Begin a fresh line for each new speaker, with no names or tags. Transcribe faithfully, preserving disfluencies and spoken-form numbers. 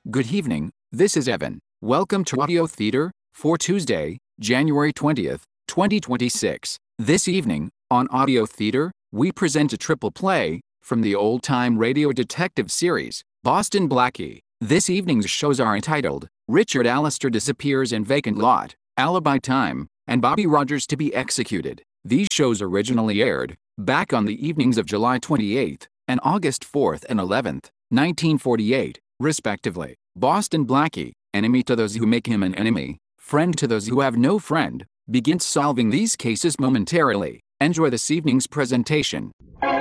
Good evening, this is Evan. Welcome to Audio Theater for Tuesday, January twentieth, twenty twenty-six. This evening, on Audio Theater, we present a triple play from the old-time radio detective series, Boston Blackie. This evening's shows are entitled Richard Allister Disappears in Vacant Lot, Alibi Time, and Bobby Rogers to be Executed. These shows originally aired back on the evenings of July twenty-eighth and August fourth and eleventh, nineteen forty-eight, respectively. Boston Blackie, enemy to those who make him an enemy, friend to those who have no friend, begins solving these cases momentarily. Enjoy this evening's presentation.